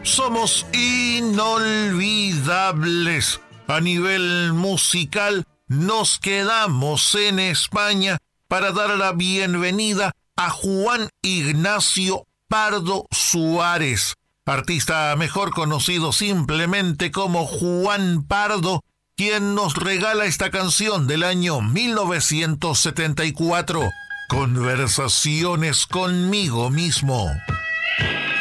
Somos inolvidables. A nivel musical, nos quedamos en España para dar la bienvenida a Juan Ignacio Pardo Suárez, artista mejor conocido simplemente como Juan Pardo, quien nos regala esta canción del año 1974, Conversaciones conmigo mismo.